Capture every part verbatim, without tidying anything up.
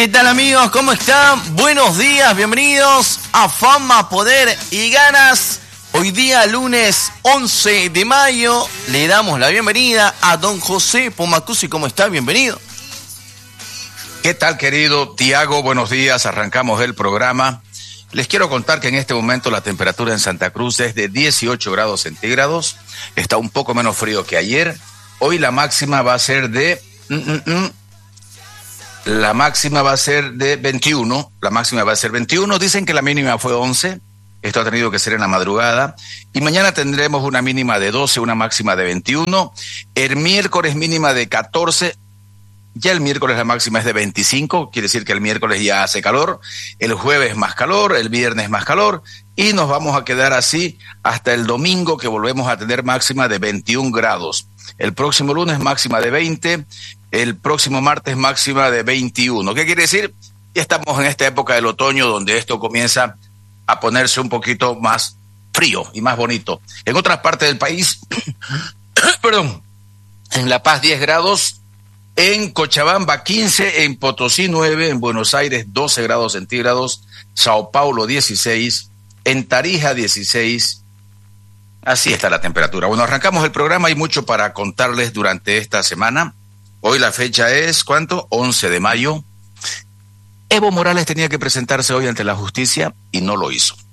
¿Qué tal, amigos? ¿Cómo están? Buenos días, bienvenidos a Fama, Poder y Ganas. Hoy día, lunes once de mayo, le damos la bienvenida a don José Pomacuzzi. ¿Cómo está? Bienvenido. ¿Qué tal, querido Tiago? Buenos días, arrancamos el programa. Les quiero contar que en este momento la temperatura en Santa Cruz es de dieciocho grados centígrados. Está un poco menos frío que ayer. Hoy la máxima va a ser de... Mm, mm, mm, La máxima va a ser de veintiuno, la máxima va a ser veintiuno, dicen que la mínima fue once, esto ha tenido que ser en la madrugada, y mañana tendremos una mínima de doce, una máxima de veintiuno, el miércoles mínima de catorce, ya el miércoles la máxima es de veinticinco, quiere decir que el miércoles ya hace calor, el jueves más calor, el viernes más calor, y nos vamos a quedar así hasta el domingo, que volvemos a tener máxima de veintiún grados. El próximo lunes máxima de veinte, el próximo martes máxima de veintiuno. ¿Qué quiere decir? Ya estamos en esta época del otoño donde esto comienza a ponerse un poquito más frío y más bonito. En otras partes del país, perdón, en La Paz diez grados, en Cochabamba quince, en Potosí nueve, en Buenos Aires doce grados centígrados, Sao Paulo dieciséis, en Tarija dieciséis. Así está la temperatura. Bueno, arrancamos el programa, hay mucho para contarles durante esta semana. Hoy la fecha es, ¿cuánto? once de mayo. Evo Morales tenía que presentarse hoy ante la justicia y no lo hizo.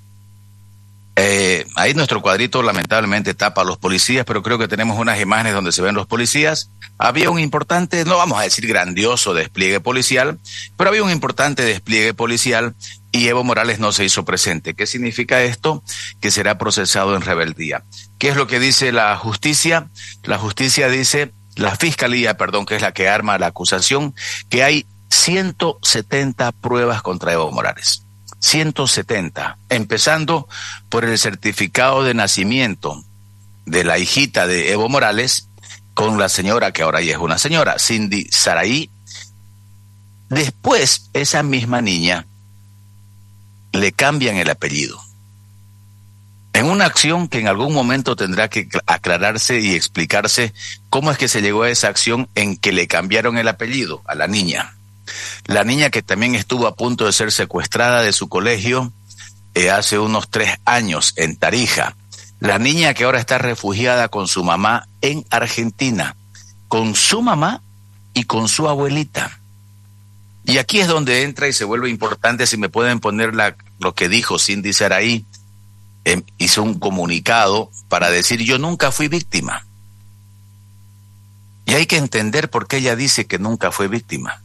Eh, ahí nuestro cuadrito lamentablemente tapa a los policías, pero creo que tenemos unas imágenes donde se ven los policías. Había un importante, no vamos a decir grandioso despliegue policial, pero había un importante despliegue policial y Evo Morales no se hizo presente. ¿Qué significa esto? Que será procesado en rebeldía. ¿Qué es lo que dice la justicia? La justicia dice... La fiscalía, perdón, que es la que arma la acusación, que hay ciento setenta pruebas contra Evo Morales. ciento setenta, empezando por el certificado de nacimiento de la hijita de Evo Morales con la señora, que ahora ya es una señora, Cindy Saraí. Después, esa misma niña le cambian el apellido. En una acción que en algún momento tendrá que aclararse y explicarse cómo es que se llegó a esa acción en que le cambiaron el apellido a la niña. La niña que también estuvo a punto de ser secuestrada de su colegio eh, hace unos tres años en Tarija. La niña que ahora está refugiada con su mamá en Argentina, con su mamá y con su abuelita. Y aquí es donde entra y se vuelve importante, si me pueden poner la, lo que dijo Cindy Saraí. Eh, hizo un comunicado para decir yo nunca fui víctima. Y hay que entender por qué ella dice que nunca fue víctima.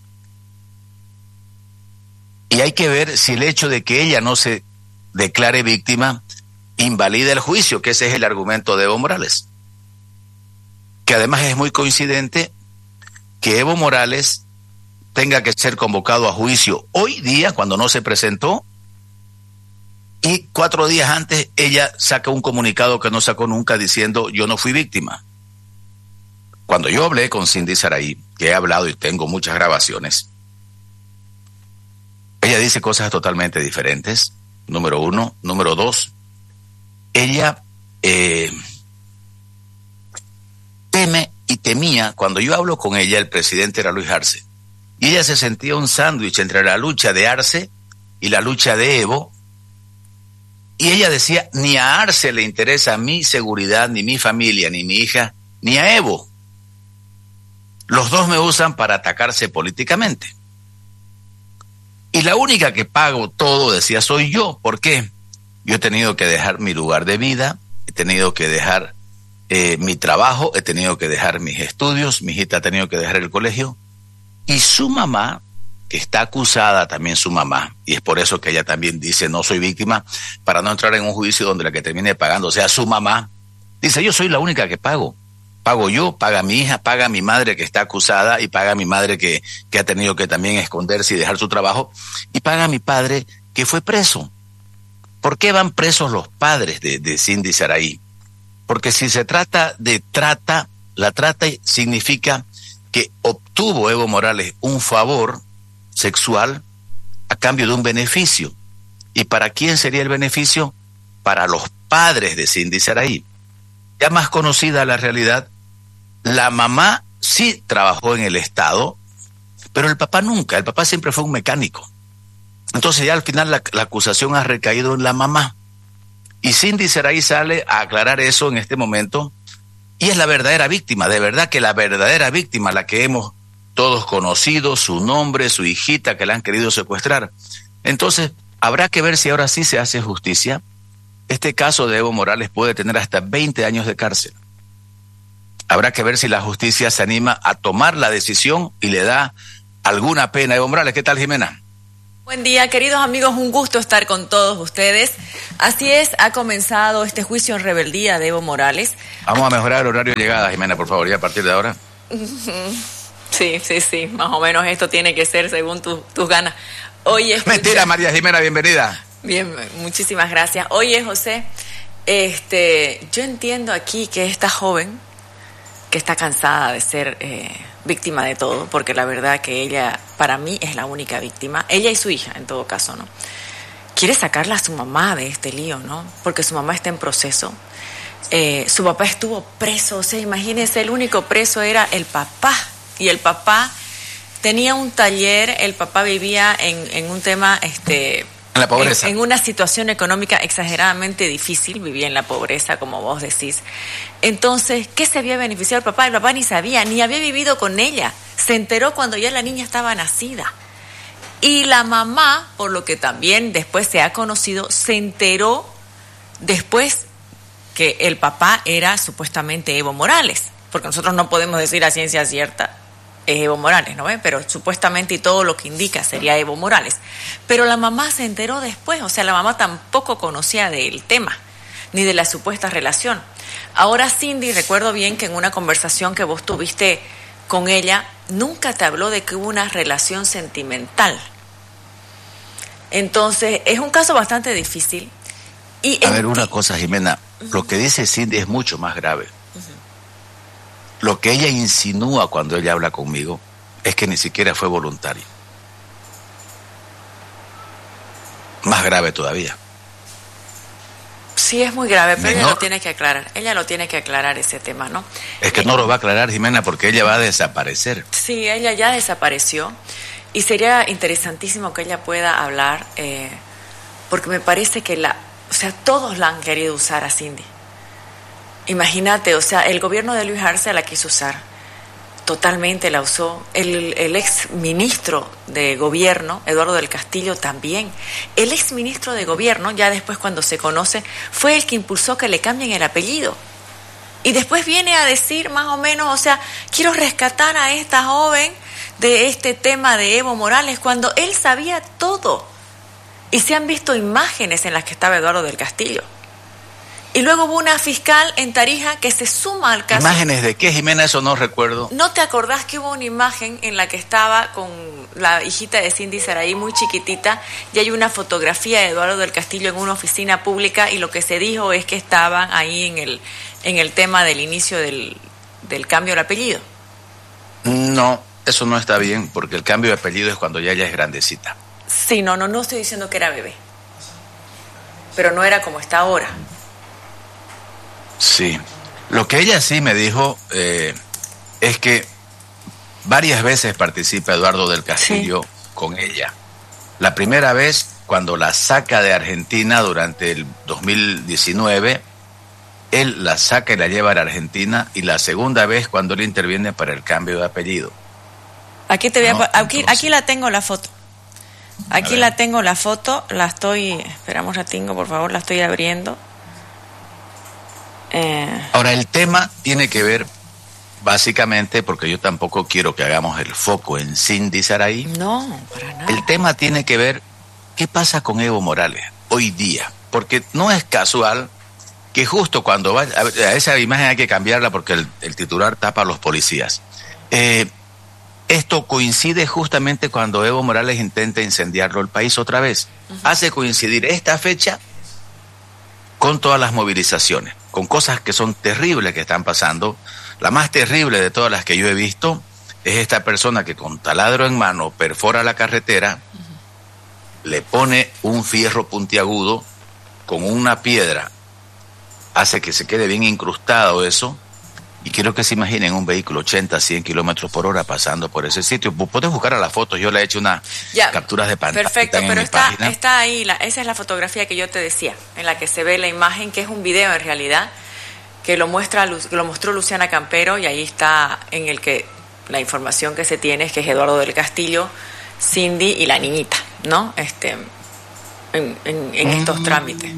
Y hay que ver si el hecho de que ella no se declare víctima invalida el juicio, que ese es el argumento de Evo Morales. Que además es muy coincidente que Evo Morales tenga que ser convocado a juicio hoy día, cuando no se presentó, y cuatro días antes ella saca un comunicado que no sacó nunca diciendo yo no fui víctima. Cuando yo hablé con Cindy Saraí, que he hablado y tengo muchas grabaciones, ella dice cosas totalmente diferentes, número uno. Número dos, ella eh, teme y temía, cuando yo hablo con ella, el presidente era Luis Arce, y ella se sentía un sándwich entre la lucha de Arce y la lucha de Evo. Y ella decía, ni a Arce le interesa mi seguridad, ni mi familia, ni mi hija, ni a Evo. Los dos me usan para atacarse políticamente. Y la única que pago todo, decía, soy yo. ¿Por qué? Yo he tenido que dejar mi lugar de vida, he tenido que dejar eh, mi trabajo, he tenido que dejar mis estudios, mi hijita ha tenido que dejar el colegio. Y su mamá, que está acusada también su mamá, y es por eso que ella también dice no soy víctima, para no entrar en un juicio donde la que termine pagando sea su mamá, dice yo soy la única que pago, pago yo, paga mi hija, paga mi madre que está acusada, y paga mi madre que, que ha tenido que también esconderse y dejar su trabajo, y paga mi padre que fue preso. ¿Por qué van presos los padres de, de Cindy Saraí? Porque si se trata de trata, la trata significa que obtuvo Evo Morales un favor sexual a cambio de un beneficio. ¿Y para quién sería el beneficio? Para los padres de Cindy Saraí. Ya más conocida la realidad, la mamá sí trabajó en el Estado, Pero el papá nunca, el papá siempre fue un mecánico. Entonces ya al final la, la acusación ha recaído en la mamá. Y Cindy Saraí sale a aclarar eso en este momento, y es la verdadera víctima, de verdad que la verdadera víctima, la que hemos todos conocido, su nombre, su hijita que la han querido secuestrar. Entonces, habrá que ver si ahora sí se hace justicia. Este caso de Evo Morales puede tener hasta veinte años de cárcel. Habrá que ver si la justicia se anima a tomar la decisión y le da alguna pena a Evo Morales. ¿Qué tal, Jimena? Buen día, queridos amigos, un gusto estar con todos ustedes. Así es, ha comenzado este juicio en rebeldía de Evo Morales. Vamos a mejorar el horario de llegada, Jimena, por favor, ya a partir de ahora. Sí, sí, sí, más o menos esto tiene que ser según tu, tus ganas. Oye, escucha... Mentira, María Jimena, bienvenida. Bien, muchísimas gracias. Oye, José, este, yo entiendo aquí que esta joven, que está cansada de ser eh, víctima de todo, porque la verdad que ella, para mí, es la única víctima, ella y su hija, en todo caso, ¿no? Quiere sacarla a su mamá de este lío, ¿no? Porque su mamá está en proceso. Eh, su papá estuvo preso, o sea, imagínense, el único preso era el papá, y el papá tenía un taller, el papá vivía en, en un tema, este... En la pobreza. En, en una situación económica exageradamente difícil, vivía en la pobreza, como vos decís. Entonces, ¿qué se había beneficiado el papá? El papá ni sabía, ni había vivido con ella. Se enteró cuando ya la niña estaba nacida. Y la mamá, por lo que también después se ha conocido, se enteró después que el papá era supuestamente Evo Morales. Porque nosotros no podemos decir a ciencia cierta es Evo Morales, ¿no ven? Pero supuestamente y todo lo que indica sería Evo Morales. Pero la mamá se enteró después, o sea, la mamá tampoco conocía del tema, ni de la supuesta relación. Ahora Cindy, recuerdo bien que en una conversación que vos tuviste con ella, nunca te habló de que hubo una relación sentimental. Entonces, es un caso bastante difícil. Y a ver, una cosa, Jimena, uh-huh. Lo que dice Cindy es mucho más grave. Lo que ella insinúa cuando ella habla conmigo es que ni siquiera fue voluntario. Más grave todavía. Sí, es muy grave, pero Menor. ella lo tiene que aclarar. Ella lo tiene que aclarar ese tema, ¿no? Es que no lo va a aclarar, Jimena, porque ella va a desaparecer. Sí, ella ya desapareció. Y sería interesantísimo que ella pueda hablar, eh, porque me parece que la, o sea, todos la han querido usar a Cindy. Imagínate, o sea, el gobierno de Luis Arce la quiso usar, totalmente la usó. El, el ex ministro de gobierno, Eduardo del Castillo, también. El ex ministro de gobierno, ya después cuando se conoce, fue el que impulsó que le cambien el apellido. Y después viene a decir más o menos, o sea, quiero rescatar a esta joven de este tema de Evo Morales, cuando él sabía todo. Y se han visto imágenes en las que estaba Eduardo del Castillo. Y luego hubo una fiscal en Tarija que se suma al caso. ¿Imágenes de qué, Jimena? Eso no recuerdo. ¿No te acordás que hubo una imagen en la que estaba con la hijita de Cindy Saraí muy chiquitita y hay una fotografía de Eduardo del Castillo en una oficina pública y lo que se dijo es que estaban ahí en el, en el tema del inicio del, del cambio de apellido? No, eso no está bien porque el cambio de apellido es cuando ya ella es grandecita. Sí, no, no, no estoy diciendo que era bebé, pero no era como está ahora. Sí, lo que ella sí me dijo eh, es que varias veces participa Eduardo del Castillo sí. con ella. La primera vez cuando la saca de Argentina durante el dos mil diecinueve, él la saca y la lleva a la Argentina, y la segunda vez cuando él interviene para el cambio de apellido. Aquí te voy no, a, aquí, aquí la tengo la foto. Aquí la tengo la foto, la estoy, esperamos ratingo, por favor, la estoy abriendo. Eh... Ahora, el tema tiene que ver básicamente, porque yo tampoco quiero que hagamos el foco en Cindy Saraí. No, para nada. El tema tiene que ver qué pasa con Evo Morales hoy día, porque no es casual que justo cuando va a, a esa imagen hay que cambiarla porque el, el titular tapa a los policías. Eh, esto coincide justamente cuando Evo Morales intenta incendiarlo el país otra vez. Uh-huh. Hace coincidir esta fecha con todas las movilizaciones, con cosas que son terribles que están pasando. La más terrible de todas las que yo he visto es esta persona que con taladro en mano perfora la carretera, uh-huh. le pone un fierro puntiagudo con una piedra, hace que se quede bien incrustado eso, Y quiero que se imaginen un vehículo ochenta, cien kilómetros por hora pasando por ese sitio. Puedes buscar a las fotos, yo le he hecho unas capturas de pantalla. Perfecto, pero está, está ahí, la, esa es la fotografía que yo te decía, en la que se ve la imagen, que es un video en realidad, que lo muestra, que lo mostró Luciana Campero, y ahí está en el que la información que se tiene es que es Eduardo del Castillo, Cindy y la niñita, ¿no? Este, en, en, en estos trámites.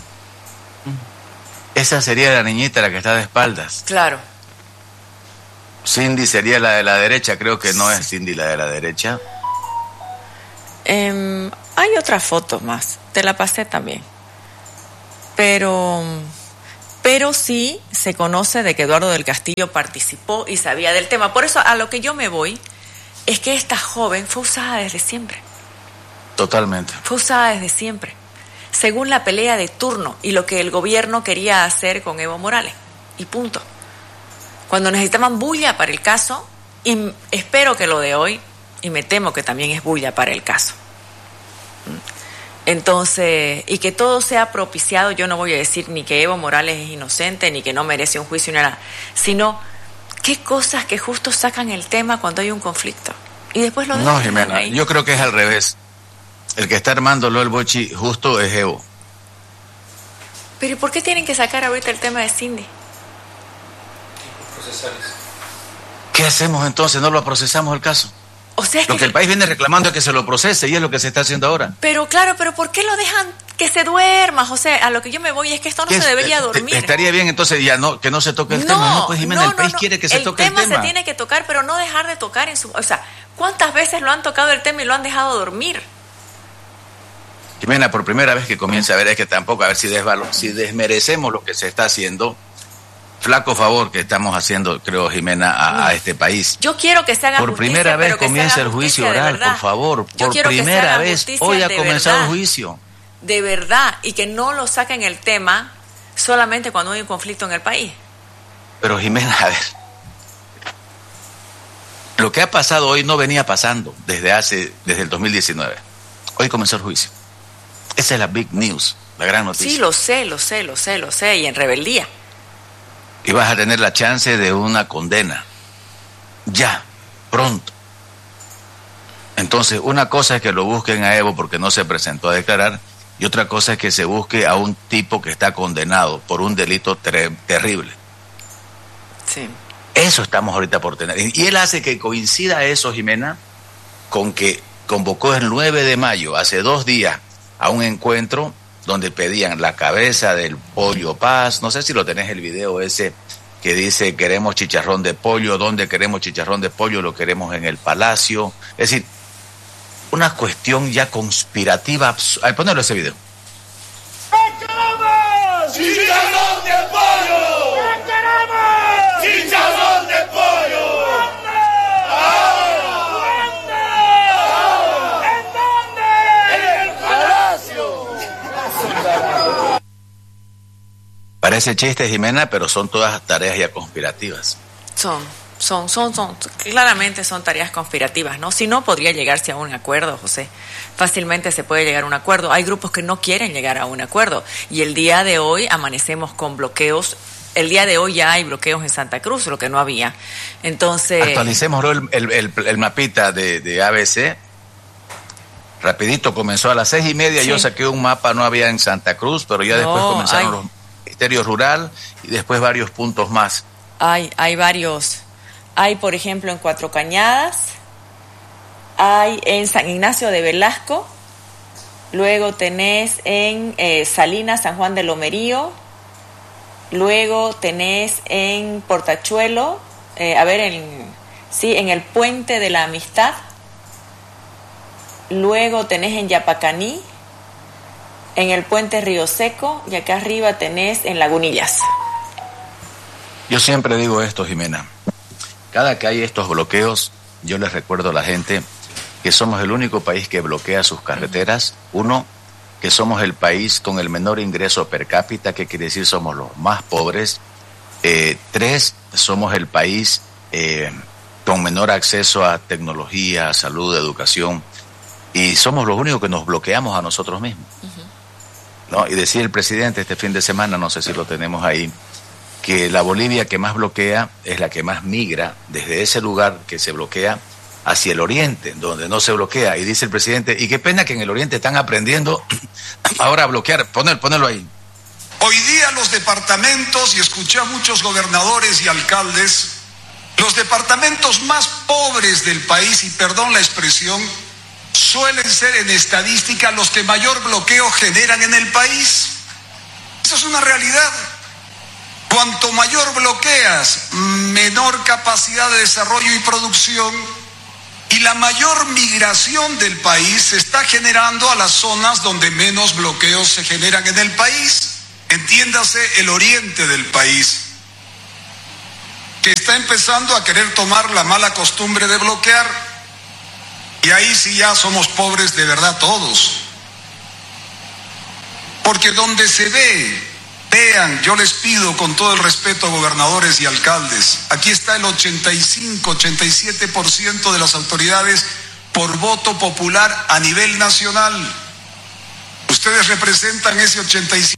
Esa sería la niñita, la que está de espaldas. Claro. Cindy sería la de la derecha, creo que no es Cindy la de la derecha. Eh, hay otra foto más, te la pasé también. Pero, pero sí se conoce de que Eduardo del Castillo participó y sabía del tema. Por eso a lo que yo me voy es que esta joven fue usada desde siempre. Totalmente. Fue usada desde siempre, según la pelea de turno y lo que el gobierno quería hacer con Evo Morales. Y punto. Cuando necesitaban bulla para el caso, y espero que lo de hoy, y me temo que también es bulla para el caso. Entonces, y que todo sea propiciado, yo no voy a decir ni que Evo Morales es inocente, ni que no merece un juicio, ni nada, sino qué cosas que justo sacan el tema cuando hay un conflicto. Y después lo dejan. No, Jimena, ahí. Yo creo que es al revés. El que está armándolo el bochi justo es Evo. Pero ¿y por qué tienen que sacar ahorita el tema de Cindy? ¿Qué hacemos entonces? ¿No lo procesamos el caso? O sea, es lo que, que el país viene reclamando es que se lo procese, y es lo que se está haciendo ahora. Pero claro, pero ¿por qué lo dejan que se duerma, José? A lo que yo me voy es que esto no se debería dormir. Estaría bien entonces ya no que no se toque el no, tema. No, pues Jimena, no, el país no, quiere que se el toque el tema. El tema se tiene que tocar, pero no dejar de tocar en su... O sea, ¿cuántas veces lo han tocado el tema y lo han dejado dormir? Jimena, por primera vez que comienza a ver, es que tampoco, a ver si, desvalo, si desmerecemos lo que se está haciendo, flaco favor que estamos haciendo, creo, Jimena, a, no. a este país. Yo quiero que se haga por justicia, primera vez pero que comienza se haga el juicio oral, por favor. Yo por primera vez hoy ha comenzado verdad, el juicio. De verdad, y que no lo saquen el tema solamente cuando hay un conflicto en el país. Pero Jimena, a ver, lo que ha pasado hoy no venía pasando desde hace, desde el dos mil diecinueve. Hoy comenzó el juicio. Esa es la big news, la gran noticia. Sí, lo sé, lo sé, lo sé, lo sé, y en rebeldía. Y vas a tener la chance de una condena. Ya, pronto. Entonces, una cosa es que lo busquen a Evo porque no se presentó a declarar, y otra cosa es que se busque a un tipo que está condenado por un delito ter- terrible. Sí. Eso estamos ahorita por tener. Y él hace que coincida eso, Jimena, con que convocó el nueve de mayo, hace dos días, a un encuentro donde pedían la cabeza del pollo Paz. No sé si lo tenés el video ese que dice queremos chicharrón de pollo. ¿Dónde queremos chicharrón de pollo? Lo queremos en el Palacio. Es decir, una cuestión ya conspirativa. Ay, ponelo ese video. ¿Qué queremos? ¡Chicharrón de pollo! ¿Qué queremos? ¡Chicharrón de pollo! ¿Dónde? ¡Ah! ¿Dónde? ¿En dónde? ¡En el Palacio! Parece chiste, Jimena, pero son todas tareas ya conspirativas. Son, son, son, son, claramente son tareas conspirativas, ¿no? Si no, podría llegarse a un acuerdo, José. Fácilmente se puede llegar a un acuerdo. Hay grupos que no quieren llegar a un acuerdo. Y el día de hoy amanecemos con bloqueos. El día de hoy ya hay bloqueos en Santa Cruz, lo que no había. Entonces... Actualicemos el, el, el, el mapita de, de A B C. Rapidito, comenzó a las seis y media. Sí. Yo saqué un mapa, no había en Santa Cruz, pero ya no, después comenzaron hay... los ministerios rural y después varios puntos más. Hay, hay varios. Hay, por ejemplo, en Cuatro Cañadas, hay en San Ignacio de Velasco, luego tenés en eh, Salinas, San Juan de Lomerío, luego tenés en Portachuelo, eh, a ver, en, sí, en el Puente de la Amistad, luego tenés en Yapacaní, en el Puente Río Seco, y acá arriba tenés en Lagunillas. Yo siempre digo esto, Jimena. Cada que hay estos bloqueos, yo les recuerdo a la gente que somos el único país que bloquea sus carreteras. Uno, que somos el país con el menor ingreso per cápita, que quiere decir somos los más pobres. Eh, tres, somos el país eh, con menor acceso a tecnología, salud, educación. Y somos los únicos que nos bloqueamos a nosotros mismos. Uh-huh. ¿No? Y decía el presidente este fin de semana, no sé si lo tenemos ahí, que la Bolivia que más bloquea es la que más migra desde ese lugar que se bloquea hacia el oriente, donde no se bloquea. Y dice el presidente, y qué pena que en el oriente están aprendiendo ahora a bloquear. Ponelo, ponelo ahí. Hoy día los departamentos, y escuché a muchos gobernadores y alcaldes, los departamentos más pobres del país, y perdón la expresión, suelen ser en estadística los que mayor bloqueo generan en el país. Eso es una realidad. Cuanto mayor bloqueas, menor capacidad de desarrollo y producción, y la mayor migración del país se está generando a las zonas donde menos bloqueos se generan en el país. Entiéndase el oriente del país, que está empezando a querer tomar la mala costumbre de bloquear. Y ahí sí ya somos pobres de verdad todos. Porque donde se ve, vean, yo les pido con todo el respeto, gobernadores y alcaldes, aquí está el ochenta y cinco, ochenta y siete por ciento de las autoridades por voto popular a nivel nacional. Ustedes representan ese ochenta y cinco.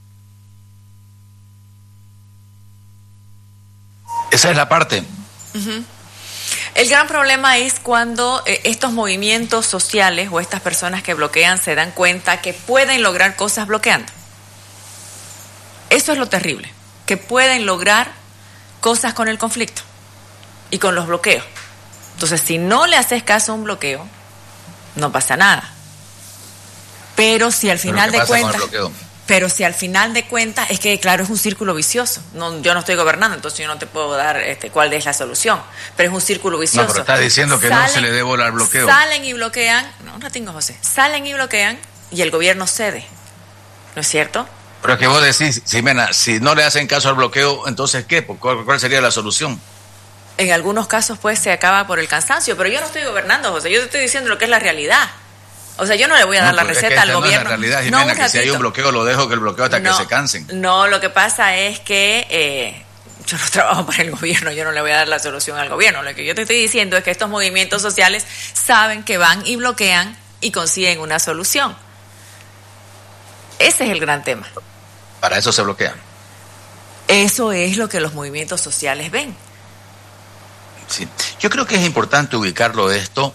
Esa es la parte. Uh-huh. El gran problema es cuando eh, estos movimientos sociales o estas personas que bloquean se dan cuenta que pueden lograr cosas bloqueando. Eso es lo terrible, que pueden lograr cosas con el conflicto y con los bloqueos. Entonces, si no le haces caso a un bloqueo, no pasa nada. Pero si al final de cuentas... Pero si al final de cuentas, es que claro, es un círculo vicioso. No, yo no estoy gobernando, entonces yo no te puedo dar este, cuál es la solución. Pero es un círculo vicioso. No, pero estás diciendo que salen, no se le dé bola al bloqueo. Salen y bloquean, no, un ratingo, José. Salen y bloquean y el gobierno cede. ¿No es cierto? Pero es que vos decís, Ximena, si no le hacen caso al bloqueo, entonces ¿qué? ¿Cuál, cuál sería la solución? En algunos casos pues se acaba por el cansancio, pero yo no estoy gobernando, José. Yo te estoy diciendo lo que es la realidad. O sea, yo no le voy a dar no, la receta es que al gobierno. No es la realidad, Ximena, no, que si hay un bloqueo, lo dejo que el bloqueo hasta no, que se cansen. No, lo que pasa es que eh, yo no trabajo para el gobierno, yo no le voy a dar la solución al gobierno. Lo que yo te estoy diciendo es que estos movimientos sociales saben que van y bloquean y consiguen una solución. Ese es el gran tema. Para eso se bloquean. Eso es lo que los movimientos sociales ven. Sí. Yo creo que es importante ubicarlo esto.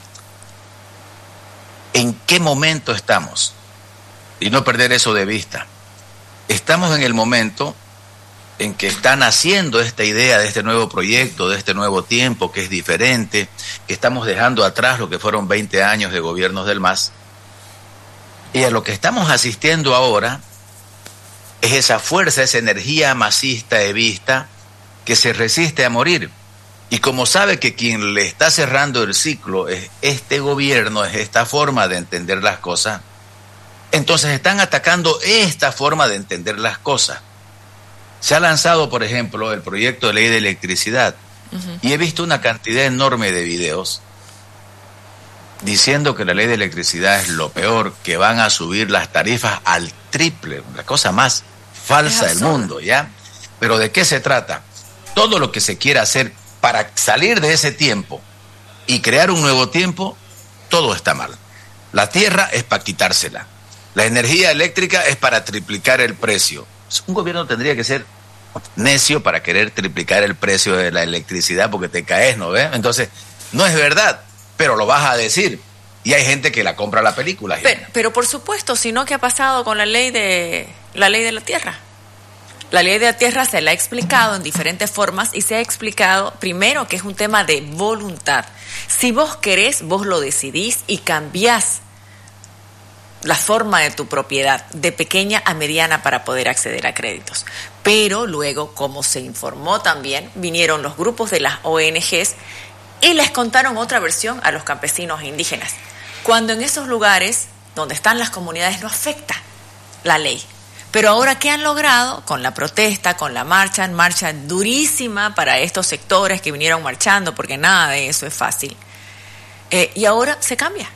¿En qué momento estamos? Y no perder eso de vista. Estamos en el momento en que están haciendo esta idea de este nuevo proyecto, de este nuevo tiempo que es diferente, que estamos dejando atrás lo que fueron veinte años de gobiernos del M A S. Y a lo que estamos asistiendo ahora es esa fuerza, esa energía masista evista que se resiste a morir. Y como sabe que quien le está cerrando el ciclo es este gobierno, es esta forma de entender las cosas, entonces están atacando esta forma de entender las cosas. Se ha lanzado, por ejemplo, el proyecto de ley de electricidad, uh-huh. y he visto una cantidad enorme de videos diciendo que la ley de electricidad es lo peor, que van a subir las tarifas al triple, la cosa más falsa del mundo, ¿ya? Pero ¿de qué se trata? Todo lo que se quiera hacer para salir de ese tiempo y crear un nuevo tiempo, todo está mal. La tierra es para quitársela. La energía eléctrica es para triplicar el precio. Un gobierno tendría que ser necio para querer triplicar el precio de la electricidad porque te caes, ¿no ves? Entonces, no es verdad, pero lo vas a decir. Y hay gente que la compra la película. Pero, pero por supuesto, sino ¿qué ha pasado con la ley de la ley de la tierra? La ley de la tierra se la ha explicado en diferentes formas y se ha explicado primero que es un tema de voluntad. Si vos querés, vos lo decidís y cambiás la forma de tu propiedad de pequeña a mediana para poder acceder a créditos. Pero luego, como se informó también, vinieron los grupos de las O N Ges y les contaron otra versión a los campesinos e indígenas, cuando en esos lugares donde están las comunidades no afecta la ley. Pero ahora, ¿qué han logrado? Con la protesta, con la marcha, marcha durísima para estos sectores que vinieron marchando, porque nada de eso es fácil. Eh, y ahora se cambia.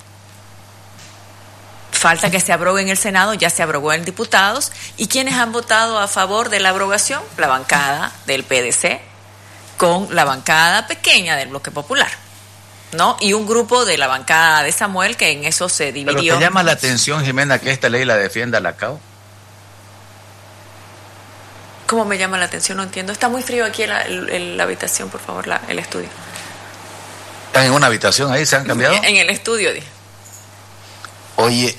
Falta que se abrogue en el Senado, ya se abrogó en diputados. ¿Y quiénes han votado a favor de la abrogación? La bancada del P D C, con la bancada pequeña del Bloque Popular, ¿no? Y un grupo de la bancada de Samuel que en eso se dividió. ¿Pero te llama la atención, Ximena, que esta ley la defienda la C A O? ¿Cómo me llama la atención? No entiendo. Está muy frío aquí en la, en la habitación, por favor, la, el estudio. ¿Están en una habitación ahí? ¿Se han cambiado? En el estudio, dije. Oye,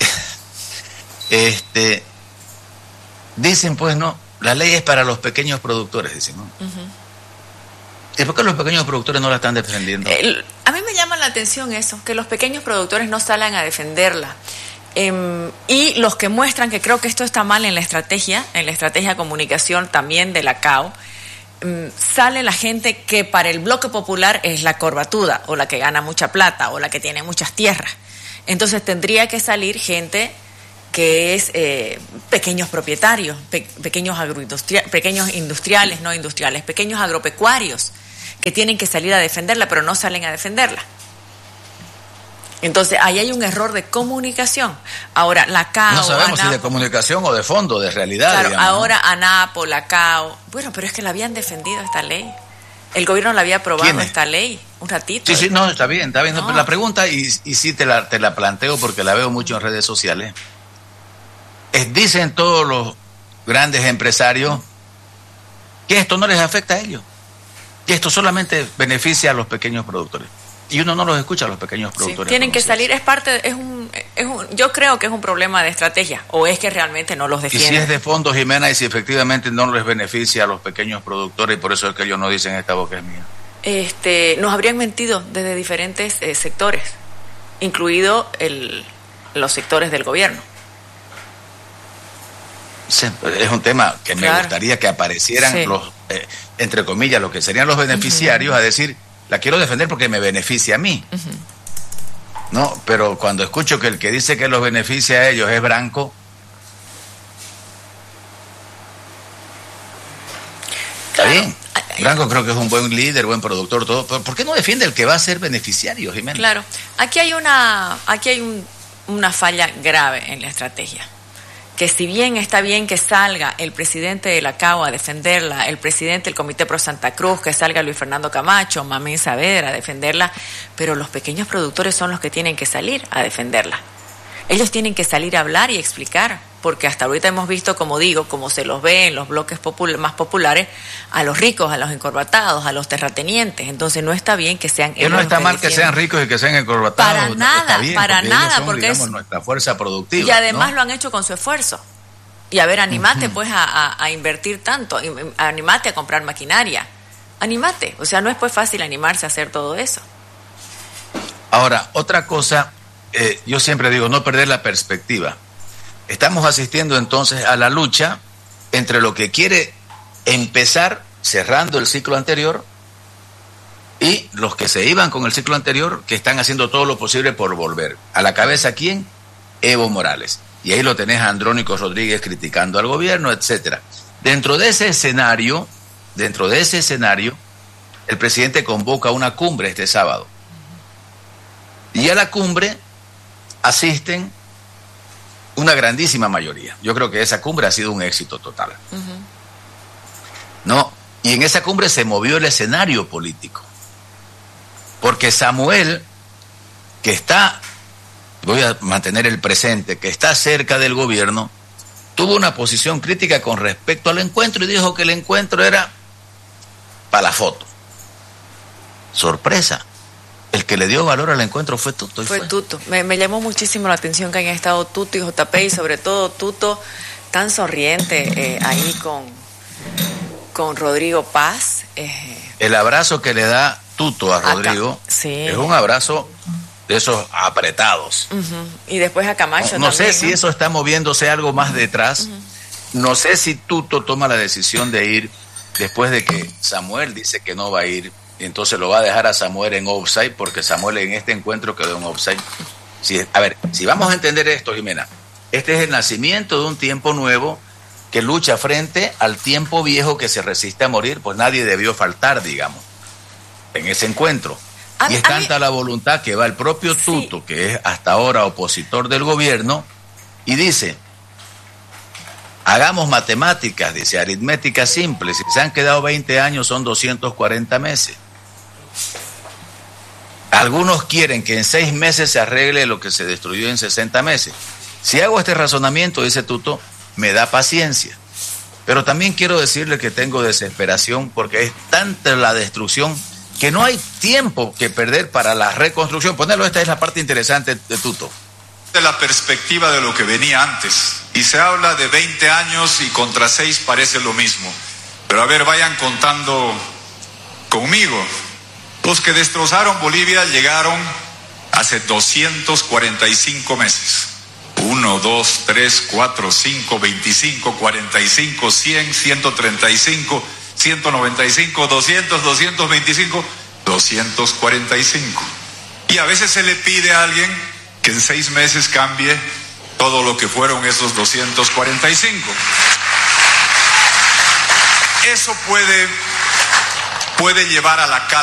este, dicen pues, no, la ley es para los pequeños productores, dicen, ¿no? Uh-huh. ¿Y por qué los pequeños productores no la están defendiendo? El, a mí me llama la atención eso, que los pequeños productores no salgan a defenderla. Eh, y los que muestran que creo que esto está mal en la estrategia, en la estrategia de comunicación también de la C A O, eh, sale la gente que para el bloque popular es la corbatuda, o la que gana mucha plata, o la que tiene muchas tierras. Entonces tendría que salir gente que es eh, pequeños propietarios, pe- pequeños agroindustriales, pequeños industriales, no industriales, pequeños agropecuarios, que tienen que salir a defenderla, pero no salen a defenderla. Entonces, ahí hay un error de comunicación. Ahora, la C A O... No sabemos ANAPO, si de comunicación o de fondo, de realidad. Claro, digamos, ahora ¿no? ANAPO, la C A O... Bueno, pero es que la habían defendido esta ley. El gobierno la había aprobado esta ley un ratito. Sí, sí, no, está bien, está bien. No. Pero la pregunta, y, y sí te la, te la planteo porque la veo mucho en redes sociales, es, dicen todos los grandes empresarios que esto no les afecta a ellos, que esto solamente beneficia a los pequeños productores. Y uno no los escucha a los pequeños productores. Sí, tienen que salir, es parte, de, es, un, es un, yo creo que es un problema de estrategia, o es que realmente no los defienden. Y si es de fondo, Jimena, y si efectivamente no les beneficia a los pequeños productores, y por eso es que ellos no dicen esta boca es mía. Este, nos habrían mentido desde diferentes eh, sectores, incluido el, los sectores del gobierno. Sí, es un tema que me Claro. gustaría que aparecieran Sí. los, eh, entre comillas, los que serían los beneficiarios, uh-huh. a decir, la quiero defender porque me beneficia a mí. Uh-huh. No, pero cuando escucho que el que dice que los beneficia a ellos es Branco, está Claro. bien. Branco creo que es un buen líder, buen productor, todo. Pero ¿por qué no defiende el que va a ser beneficiario, Jimena? Claro, aquí hay una, aquí hay un, una falla grave en la estrategia. Que si bien está bien que salga el presidente de la C A O a defenderla, el presidente del Comité Pro Santa Cruz, que salga Luis Fernando Camacho, Mamén Saavedra a defenderla, pero los pequeños productores son los que tienen que salir a defenderla. Ellos tienen que salir a hablar y explicar, porque hasta ahorita hemos visto, como digo, como se los ve en los bloques popul- más populares, a los ricos, a los encorbatados, a los terratenientes. Entonces no está bien que sean ellos. Que no está mal que sean ricos y que sean encorbatados. Para nada, está bien, para porque nada, ellos son, porque digamos, es nuestra fuerza productiva. Y además ¿no? lo han hecho con su esfuerzo. Y a ver, animate Uh-huh. pues a, a, a invertir tanto, animate a comprar maquinaria, animate. O sea, no es pues fácil animarse a hacer todo eso. Ahora, otra cosa, eh, yo siempre digo, no perder la perspectiva. Estamos asistiendo entonces a la lucha entre lo que quiere empezar cerrando el ciclo anterior y los que se iban con el ciclo anterior, que están haciendo todo lo posible por volver. ¿A la cabeza quién? Evo Morales. Y ahí lo tenés a Andrónico Rodríguez criticando al gobierno, etcétera. Dentro de ese escenario, dentro de ese escenario, el presidente convoca una cumbre este sábado. Y a la cumbre asisten una grandísima mayoría. Yo creo que esa cumbre ha sido un éxito total. Uh-huh. ¿No? Y en esa cumbre se movió el escenario político. Porque Samuel, que está, voy a mantener el presente, que está cerca del gobierno, tuvo una posición crítica con respecto al encuentro y dijo que el encuentro era para la foto. Sorpresa. El que le dio valor al encuentro fue Tuto. Y fue, fue Tuto. Me, me llamó muchísimo la atención que hayan estado Tuto y J P, y sobre todo Tuto tan sonriente eh, ahí con, con Rodrigo Paz. Eh. El abrazo que le da Tuto a Rodrigo Acá, sí. es un abrazo de esos apretados. Uh-huh. Y después a Camacho no, no también. sé si ¿no? eso está moviéndose algo más detrás. Uh-huh. No sé si Tuto toma la decisión de ir después de que Samuel dice que no va a ir. Y entonces lo va a dejar a Samuel en offside, porque Samuel en este encuentro quedó en offside. Si, a ver, si vamos a entender esto, Jimena, este es el nacimiento de un tiempo nuevo que lucha frente al tiempo viejo que se resiste a morir, pues nadie debió faltar, digamos, en ese encuentro. A, y es tanta mí... la voluntad que va el propio Tuto, sí. que es hasta ahora opositor del gobierno, y dice, hagamos matemáticas, dice, aritmética simple, si se han quedado veinte años son doscientos cuarenta meses. Algunos quieren que en seis meses se arregle lo que se destruyó en sesenta meses. Si hago este razonamiento, dice Tuto, me da paciencia. Pero también quiero decirle que tengo desesperación porque es tanta la destrucción que no hay tiempo que perder para la reconstrucción. Ponelo, esta es la parte interesante de Tuto. De la perspectiva de lo que venía antes. Y se habla de veinte años y contra seis parece lo mismo. Pero a ver, vayan contando conmigo. Los que destrozaron Bolivia llegaron hace doscientos cuarenta y cinco meses. uno, dos, tres, cuatro, cinco, veinticinco, cuarenta y cinco, cien, ciento treinta y cinco, ciento noventa y cinco, doscientos, doscientos veinticinco, doscientos cuarenta y cinco. Y a veces se le pide a alguien que en seis meses cambie todo lo que fueron esos doscientos cuarenta y cinco. Eso puede, puede llevar a la calma.